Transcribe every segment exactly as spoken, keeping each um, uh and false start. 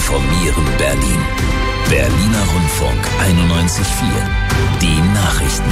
informieren Berlin. Berliner Rundfunk einundneunzig Komma vier. Die Nachrichten.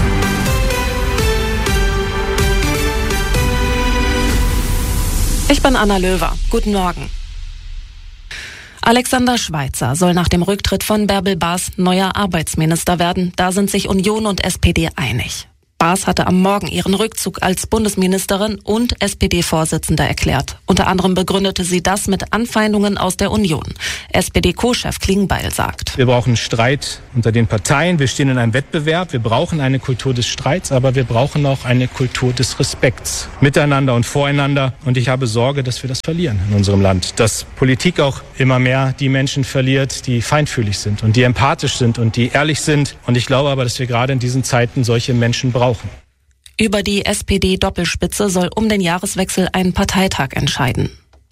Ich bin Anna Löwer. Guten Morgen. Alexander Schweitzer soll nach dem Rücktritt von Bärbel Baas neuer Arbeitsminister werden. Da sind sich Union und S P D einig. Baas hatte am Morgen ihren Rückzug als Bundesministerin und S P D-Vorsitzende erklärt. Unter anderem begründete sie das mit Anfeindungen aus der Union. S P D-Co-Chef Klingbeil sagt: Wir brauchen Streit unter den Parteien. Wir stehen in einem Wettbewerb. Wir brauchen eine Kultur des Streits, aber wir brauchen auch eine Kultur des Respekts miteinander und voreinander. Und ich habe Sorge, dass wir das verlieren in unserem Land. Dass Politik auch immer mehr die Menschen verliert, die feinfühlig sind und die empathisch sind und die ehrlich sind. Und ich glaube aber, dass wir gerade in diesen Zeiten solche Menschen brauchen. Über die S P D-Doppelspitze soll um den Jahreswechsel ein Parteitag entscheiden.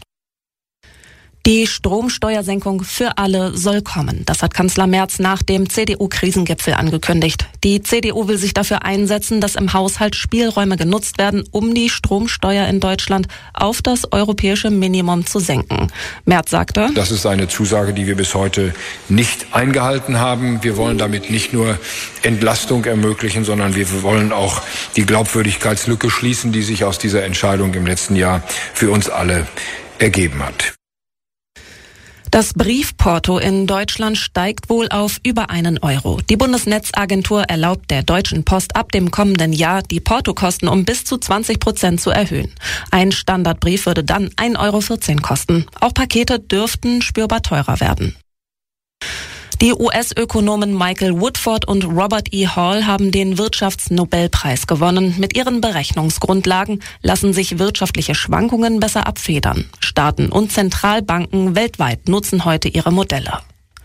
Die Stromsteuersenkung für alle soll kommen. Das hat Kanzler Merz nach dem C D U-Krisengipfel angekündigt. Die C D U will sich dafür einsetzen, dass im Haushalt Spielräume genutzt werden, um die Stromsteuer in Deutschland auf das europäische Minimum zu senken. Merz sagte: Das ist eine Zusage, die wir bis heute nicht eingehalten haben. Wir wollen damit nicht nur Entlastung ermöglichen, sondern wir wollen auch die Glaubwürdigkeitslücke schließen, die sich aus dieser Entscheidung im letzten Jahr für uns alle ergeben hat. Das Briefporto in Deutschland steigt wohl auf über einen Euro. Die Bundesnetzagentur erlaubt der Deutschen Post ab dem kommenden Jahr, die Portokosten um bis zu zwanzig Prozent zu erhöhen. Ein Standardbrief würde dann ein Euro vierzehn kosten. Auch Pakete dürften spürbar teurer werden. Die U S-Ökonomen Michael Woodford und Robert E. Hall haben den Wirtschaftsnobelpreis gewonnen. Mit ihren Berechnungsgrundlagen lassen sich wirtschaftliche Schwankungen besser abfedern. Staaten und Zentralbanken weltweit nutzen heute ihre Modelle.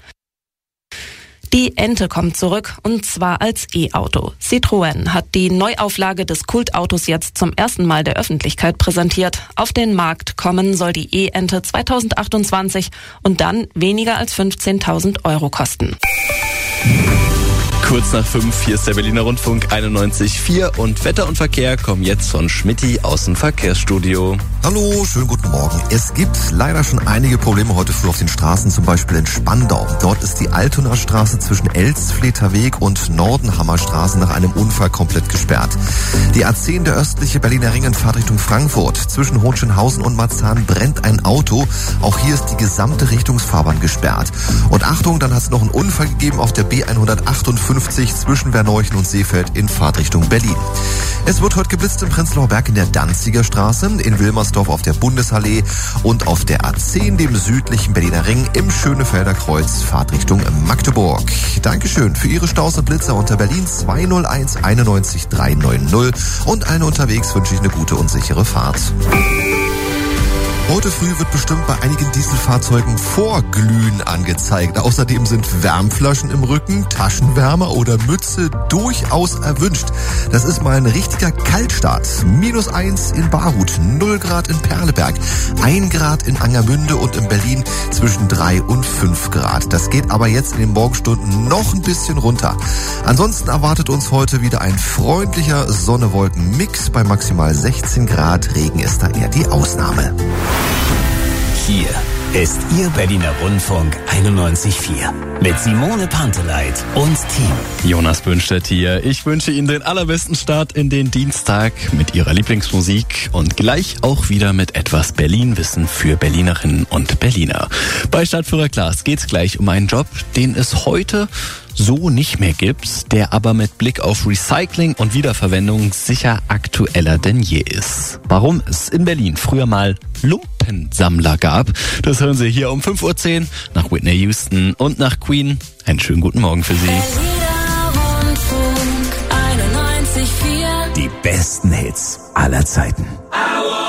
Die Ente kommt zurück, und zwar als E-Auto. Citroën hat die Neuauflage des Kultautos jetzt zum ersten Mal der Öffentlichkeit präsentiert. Auf den Markt kommen soll die E-Ente zweitausendachtundzwanzig und dann weniger als fünfzehntausend Euro kosten. Kurz nach fünf, hier ist der Berliner Rundfunk einundneunzig Komma vier und Wetter und Verkehr kommen jetzt von Schmitty aus dem Verkehrsstudio. Hallo, schönen guten Morgen. Es gibt leider schon einige Probleme heute früh auf den Straßen, zum Beispiel in Spandau. Dort ist die Altonaer Straße zwischen Elsfleter Weg und Nordenhammer Straße nach einem Unfall komplett gesperrt. Die A zehn, der östliche Berliner Ring in Fahrtrichtung Frankfurt. Zwischen Hohenschönhausen und Marzahn brennt ein Auto. Auch hier ist die gesamte Richtungsfahrbahn gesperrt. Und Achtung, dann hat es noch einen Unfall gegeben auf der B hundertachtundfünfzig zwischen Werneuchen und Seefeld in Fahrtrichtung Berlin. Es wird heute geblitzt im Prenzlauer Berg in der Danziger Straße, in Wilmersdorf auf der Bundesallee und auf der A zehn, dem südlichen Berliner Ring, im Schönefelder Kreuz, Fahrtrichtung Magdeburg. Dankeschön für Ihre Staus und Blitzer unter Berlin zwei null eins einundneunzig dreihundertneunzig und allen unterwegs wünsche ich eine gute und sichere Fahrt. Heute früh wird bestimmt bei einigen Dieselfahrzeugen Vorglühen angezeigt. Außerdem sind Wärmflaschen im Rücken, Taschenwärmer oder Mütze durchaus erwünscht. Das ist mal ein richtiger Kaltstart. Minus eins in Barhut, null Grad in Perleberg, ein Grad in Angermünde und in Berlin zwischen drei und fünf Grad. Das geht aber jetzt in den Morgenstunden noch ein bisschen runter. Ansonsten erwartet uns heute wieder ein freundlicher Sonne-Wolken-Mix bei maximal sechzehn Grad. Regen ist da eher die Ausnahme. Hier ist Ihr Berliner Rundfunk einundneunzig Komma vier mit Simone Panteleit und Team. Jonas Bünstedt hier. Ich wünsche Ihnen den allerbesten Start in den Dienstag mit Ihrer Lieblingsmusik und gleich auch wieder mit etwas Berlin-Wissen für Berlinerinnen und Berliner. Bei Stadtführer Klaas geht's gleich um einen Job, den es heute so nicht mehr gibt, der aber mit Blick auf Recycling und Wiederverwendung sicher aktueller denn je ist. Warum es in Berlin früher mal Lumpensammler gab, das hören Sie hier um fünf Uhr zehn nach Whitney Houston und nach Queen. Einen schönen guten Morgen für Sie. Berliner Rundfunk einundneunzig Komma vier. Die besten Hits aller Zeiten.